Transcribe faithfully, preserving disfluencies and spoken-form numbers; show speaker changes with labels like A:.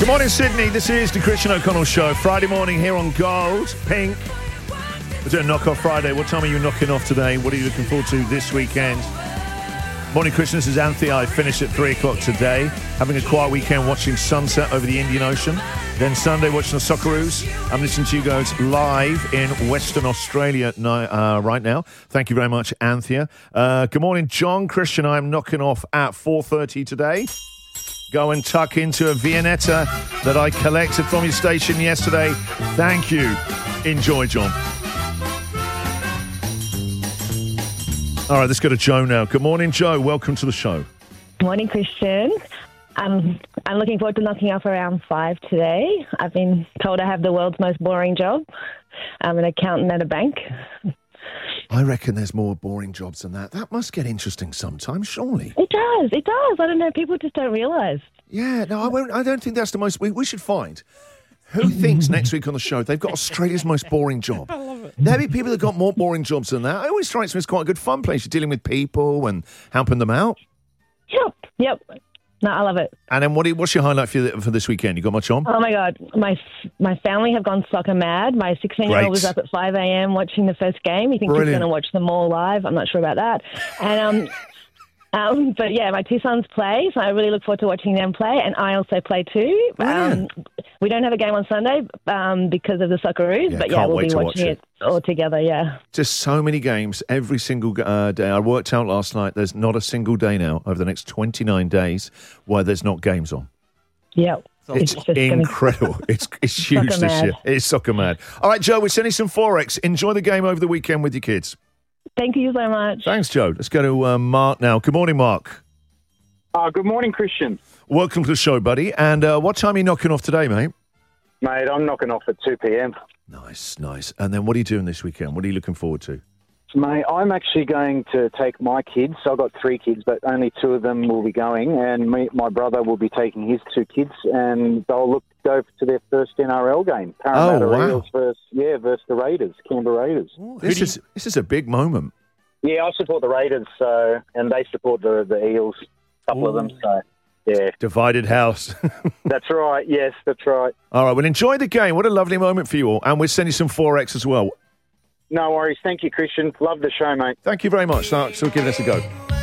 A: Good morning, Sydney. This is the Christian O'Connell Show. Friday morning here on Gold, Pink. We're doing Knock Off Friday. What time are you knocking off today? What are you looking forward to this weekend? Morning, Christian. This is Anthea. I finished at three o'clock today. Having a quiet weekend watching sunset over the Indian Ocean. Then Sunday watching the Socceroos. I'm listening to you guys live in Western Australia uh, right now. Thank you very much, Anthea. Uh, good morning, John. Christian, I'm knocking off at four thirty today. Go and tuck into a Viennetta that I collected from your station yesterday. Thank you. Enjoy, John. All right, let's go to Joe now. Good morning, Joe. Welcome to the show.
B: Morning, Christian. Um, I'm looking forward to knocking off around five today. I've been told I have the world's most boring job. I'm an accountant at a bank.
A: I reckon there's more boring jobs than that. That must get interesting sometimes, surely.
B: It does. It does. I don't know. People just don't realise.
A: Yeah, no, I won't. I don't think that's the most... We, we should find... Who thinks next week on the show they've got Australia's most boring job? I love it. There'll be people that got more boring jobs than that. It always strikes me as quite a good fun place. You're dealing with people and helping them out.
B: Yep. Yep. No, I love it.
A: And then what do you, what's your highlight for, for this weekend? You got much on?
B: Oh, my God. My my family have gone soccer mad. My sixteen-year-old was up at five a.m. watching the first game. He thinks Brilliant. he's going to watch them all live. I'm not sure about that. And um, um, But, yeah, my two sons play, so I really look forward to watching them play. And I also play too. Um, we don't have a game on Sunday um, because of the Socceroos,
A: yeah,
B: but, yeah, we'll be watching
A: watch
B: it. it all together, yeah.
A: Just so many games every single uh, day. I worked out last night there's not a single day now over the next twenty-nine days where there's not games on.
B: Yep.
A: It's, it's incredible. Gonna... It's it's huge this mad. year. It's soccer mad. All right, Joe, we're sending some Forex. Enjoy the game over the weekend with your kids.
B: Thank you so much.
A: Thanks, Joe. Let's go to uh, Mark now. Good morning, Mark.
C: Uh, good morning, Christian.
A: Welcome to the show, buddy. And uh, what time are you knocking off today, mate?
C: Mate, I'm knocking off at two p.m.
A: Nice, nice. And then what are you doing this weekend? What are you looking forward to?
C: Mate, I'm actually going to take my kids. So I've got three kids, but only two of them will be going. And me, my brother will be taking his two kids, and they'll look go to their first N R L game. Parramatta
A: oh, wow.
C: Eels versus, yeah, versus the Raiders, Canberra Raiders.
A: Ooh, this, is, this is a big moment.
C: Yeah, I support the Raiders, so and they support the, the Eels, a couple Ooh. of them, so... Yeah.
A: Divided house.
C: That's right. Yes, that's right.
A: All right. Well, enjoy the game. What a lovely moment for you all. And we'll send you some Forex as well.
C: No worries. Thank you, Christian. Love the show, mate.
A: Thank you very much. Thanks for giving us a go.